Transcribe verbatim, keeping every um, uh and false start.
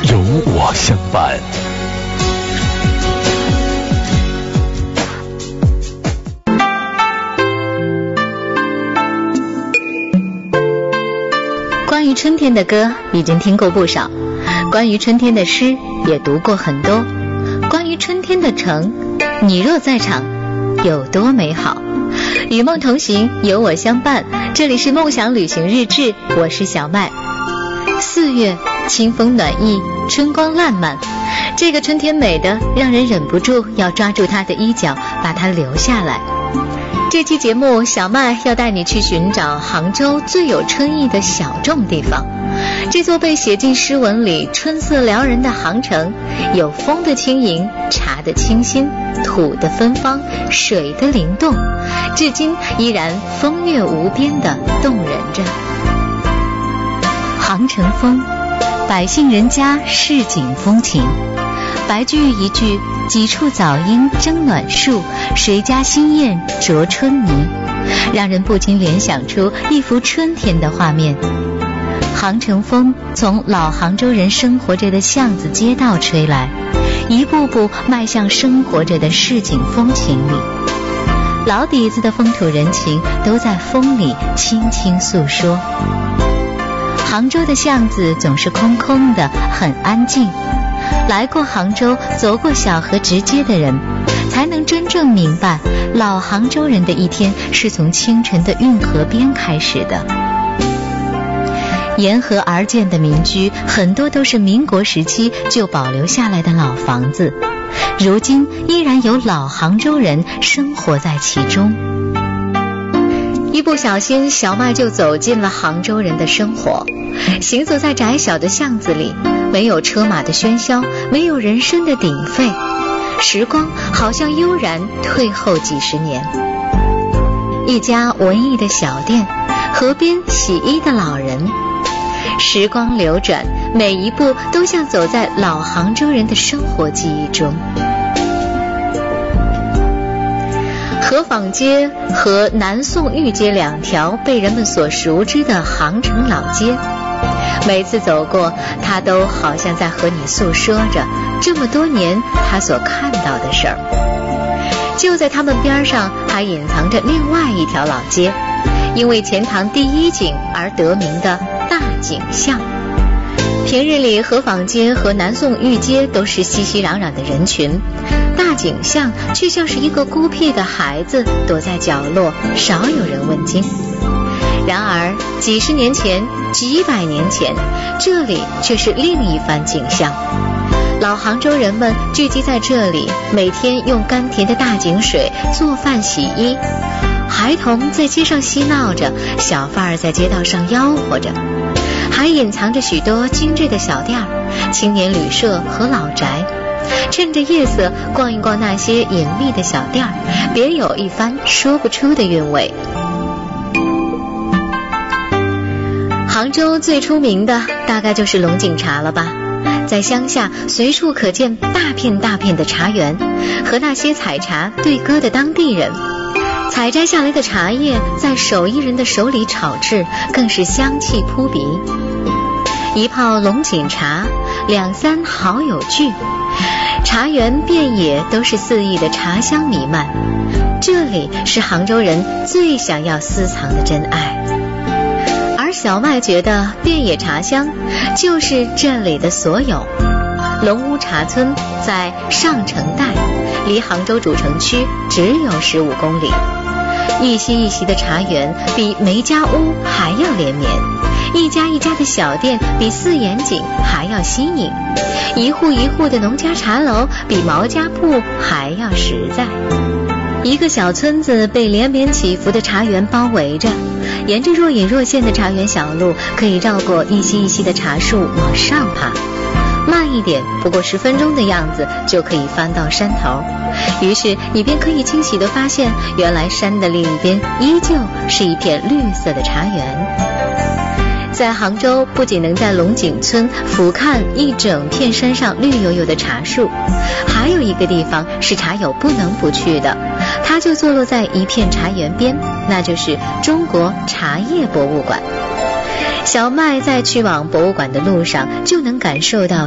有我相伴。 关于春天的歌已经听过不少，关于春天的诗也读过很多，关于春天的城，你若在场有多美好。与梦同行，有我相伴，这里是梦想旅行日志，我是小麦。四月，清风暖意，春光烂漫，这个春天美得让人忍不住要抓住它的衣角，把它留下来。这期节目，小麦要带你去寻找杭州最有春意的小众地方。这座被写进诗文里春色撩人的杭城，有风的轻盈，茶的清新，土的芬芳，水的灵动，至今依然风月无边的动人着。杭城风，百姓人家市井风情，白居易一句几处早莺争暖树，谁家新燕啄春泥，让人不禁联想出一幅春天的画面。杭城风从老杭州人生活着的巷子街道吹来，一步步迈向生活着的市井风情里，老底子的风土人情都在风里轻轻诉说。杭州的巷子总是空空的，很安静。来过杭州，走过小河直街的人，才能真正明白老杭州人的一天是从清晨的运河边开始的。沿河而建的民居，很多都是民国时期就保留下来的老房子，如今依然有老杭州人生活在其中。一不小心，小麦就走进了杭州人的生活。行走在窄小的巷子里，没有车马的喧嚣，没有人声的鼎沸，时光好像悠然退后几十年。一家文艺的小店，河边洗衣的老人，时光流转，每一步都像走在老杭州人的生活记忆中。河坊街和南宋御街两条被人们所熟知的杭城老街，每次走过，它都好像在和你诉说着这么多年他所看到的事儿。就在他们边上还隐藏着另外一条老街，因为钱塘第一井而得名的大井巷。平日里，河坊街和南宋御街都是熙熙攘攘的人群，大井巷却像是一个孤僻的孩子，躲在角落，少有人问津。然而几十年前，几百年前，这里却是另一番景象。老杭州人们聚集在这里，每天用甘甜的大井水做饭洗衣，孩童在街上嬉闹着，小贩儿在街道上吆喝着，还隐藏着许多精致的小店儿、青年旅社和老宅。趁着夜色逛一逛那些隐秘的小店儿，别有一番说不出的韵味。杭州最出名的大概就是龙井茶了吧，在乡下随处可见大片大片的茶园，和那些采茶对歌的当地人。采摘下来的茶叶在手艺人的手里炒制，更是香气扑鼻。一泡龙井茶，两三好友聚，茶园遍野都是肆意的茶香弥漫。这里是杭州人最想要私藏的真爱。而小麦觉得遍野茶香就是这里的所有。龙屋茶村在上城带，离杭州主城区只有十五公里。一席一席的茶园比梅家屋还要连绵，一家一家的小店比四眼井还要新颖，一户一户的农家茶楼比毛家铺还要实在。一个小村子被连绵起伏的茶园包围着，沿着若隐若现的茶园小路，可以绕过一溪一溪的茶树往上爬，慢一点，不过十分钟的样子就可以翻到山头。于是你便可以惊喜地发现，原来山的另一边依旧是一片绿色的茶园。在杭州，不仅能在龙井村俯瞰一整片山上绿油油的茶树，还有一个地方是茶友不能不去的，它就坐落在一片茶园边，那就是中国茶叶博物馆。小麦在去往博物馆的路上，就能感受到